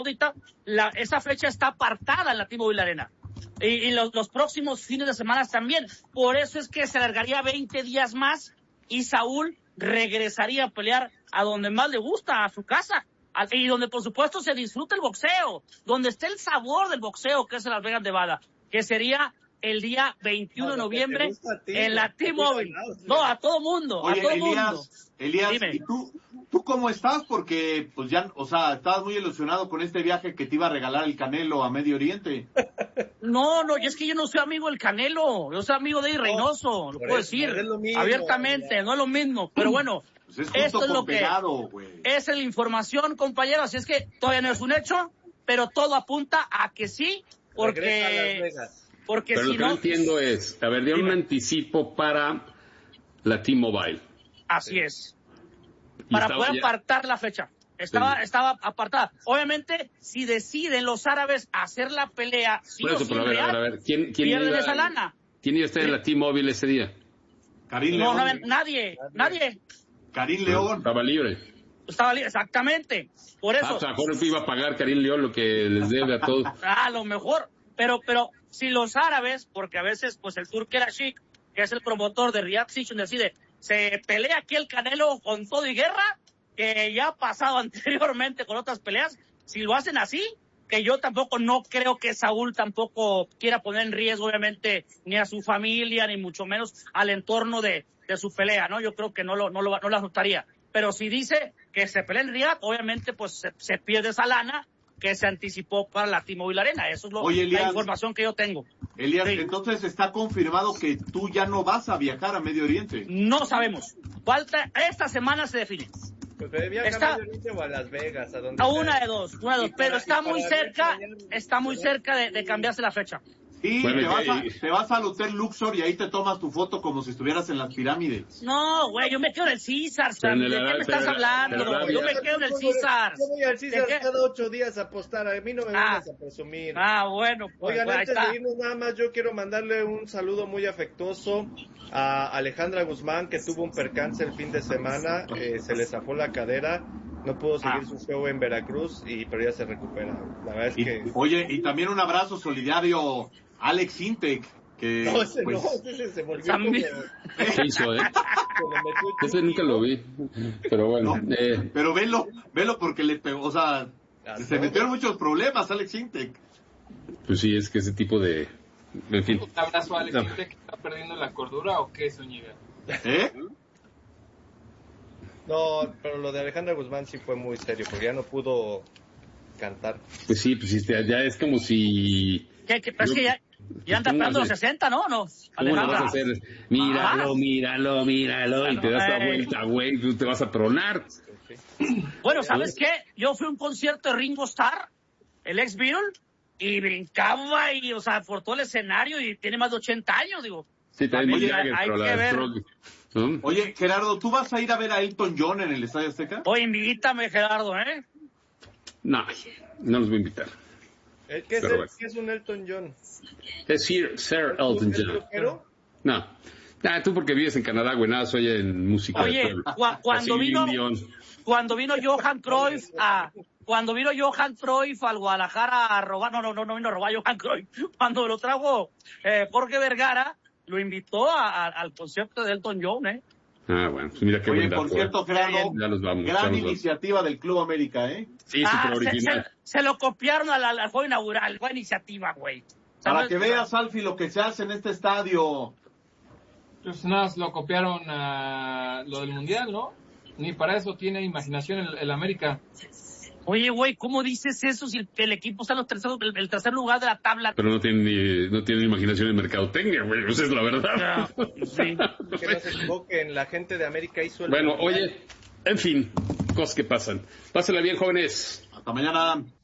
Saudita, esa fecha está apartada en la T-Mobile Arena. Y los próximos fines de semana también. Por eso es que se alargaría 20 días más y Saúl regresaría a pelear a donde más le gusta, a su casa. Y donde, por supuesto, se disfruta el boxeo. Donde esté el sabor del boxeo, que es en Las Vegas, Nevada. Que sería el día 21 de noviembre en la T-Mobile. No, a todo mundo. Oye, a todo Elías, mundo. Elías, Dime. ¿y tú cómo estás? Porque, pues ya, o sea, estabas muy ilusionado con este viaje que te iba a regalar el Canelo a Medio Oriente. No, es que yo no soy amigo del Canelo, yo soy amigo de Eddie Reynoso, lo puedo decir no es lo mismo, abiertamente, ya. No es lo mismo, pero bueno, Pues es esto es lo que pegado, güey. esa es la información, compañeros, así es que todavía no es un hecho, pero todo apunta a que sí, Regresa a Las Vegas. porque pero si lo que no no entiendo es, a ver, dieron un anticipo para la T-Mobile. así es, Y para estaba poder ya- apartar la fecha. Estaba apartada. Obviamente, si deciden los árabes hacer la pelea, sí Por o eso, sí, pero a ver, ¿quién pierden iba, esa lana. ¿quién iba a estar en la T-Mobile ese día? Karim No, León. nadie. Karim León. Estaba libre. Estaba libre, exactamente. Por eso. O sea, mejor que iba a pagar Karim León lo que les debe a todos. A lo mejor. Pero si los árabes, porque a veces, pues el Turki Al-Sheikh, que es el promotor de Riyadh Season, decide, se pelea aquí el Canelo con todo y guerra, que ya ha pasado anteriormente con otras peleas, si lo hacen así, que yo tampoco no creo que Saúl tampoco quiera poner en riesgo, obviamente, ni a su familia, ni mucho menos al entorno de su pelea, ¿no? Yo creo que no lo aceptaría. Pero si dice que se pelea en Riyadh, obviamente, pues se pierde esa lana que se anticipó para la T-Mobile Arena. Eso es Oye, Elías, la información que yo tengo. Elías, Sí. entonces está confirmado que tú ya no vas a viajar a Medio Oriente. No sabemos. Falta, esta semana se define. Pues viaja a Medio Oriente o a Las Vegas, a donde A sea. una de dos. Pero está muy cerca de cambiarse la fecha. Sí, Bueno, te vas al Hotel Luxor y ahí te tomas tu foto como si estuvieras en las pirámides. No, güey, yo me quedo en el César, Pero Sam. en ¿De el qué me Arabia- estás hablando? pero Yo me quedo en el César. Yo voy al César ¿De qué? cada 8 días a apostar. A mí no me vengas a presumir. Bueno, pues Oigan, ahí antes está. de irnos nada más, yo quiero mandarle un saludo muy afectuoso a Alejandra Guzmán, que tuvo un percance el fin de semana, se le zafó la cadera, no pudo seguir su show en Veracruz, pero ya se recupera. La verdad es que... Oye, y también un abrazo solidario a Alex Intec, que No, ese pues, ese se volvió También. como... ¿Qué hizo, se le metió Ese nunca lo vi. Pero bueno. no, pero velo porque le pegó, o sea, se metieron muchos problemas Alex Intec. Pues sí, es que ese tipo de... En fin. ¿Un abrazo a Alex Intec que está perdiendo la cordura o qué, Zúñiga? ¿Eh? No, pero lo de Alejandra Guzmán sí fue muy serio, porque ya no pudo cantar. Pues sí, ya es como si... Pero es que ya anda pegando los 60, ¿no? No, ¿Cómo le vas a Alejandra. hacer? Míralo, y te das la vuelta, güey, tú te vas a tronar. Bueno, ¿sabes qué? Yo fui a un concierto de Ringo Starr, el ex Beatle, y brincaba y, o sea, por todo el escenario y tiene más de 80 años, digo. Sí, también Oye, Mick Jagger, hay pero que la ver. Stroke, ¿no? Oye, Gerardo, ¿tú vas a ir a ver a Elton John en el Estadio Azteca? Oye, invítame, Gerardo, ¿eh? No los voy a invitar. ¿Qué es, Pero bueno. ¿Qué es un Elton John? Es Sir Elton ¿El John. rockero? No. Tú porque vives en Canadá, güey, nada, soy en música. Oye, de pueblo. cuando Así, vino Dion. cuando vino Johan Cruyff al Guadalajara a robar, no vino a robar Johan Cruyff, cuando lo trajo Jorge Vergara, lo invitó al concierto de Elton John, ¿eh? Bueno, pues mira qué Oye, buen dato. por cierto, Gerardo, Ya nos vamos. gran iniciativa del Club América, ¿eh? Sí, súper original. Se lo copiaron al juego inaugural, fue iniciativa, güey. Para que veas, Alfie, lo que se hace en este estadio. Pues nada, más lo copiaron a lo del Mundial, ¿no? Ni para eso tiene imaginación el América. Oye, güey, ¿cómo dices eso si el equipo está en el tercer lugar de la tabla? Pero no tienen imaginación en mercadotecnia, güey, esa es la verdad. Sí. Que no se equivoquen, la gente de América hizo el... Bueno, oye, en fin, cosas que pasan. Pásenla bien, jóvenes. Hasta mañana.